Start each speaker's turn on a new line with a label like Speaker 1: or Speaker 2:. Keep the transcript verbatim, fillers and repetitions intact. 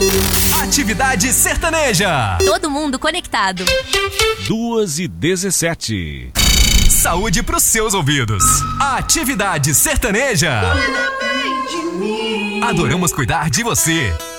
Speaker 1: Atividade sertaneja.
Speaker 2: Todo mundo conectado.
Speaker 3: duas e dezessete.
Speaker 1: Saúde pros seus ouvidos. Atividade sertaneja. Adoramos cuidar de você.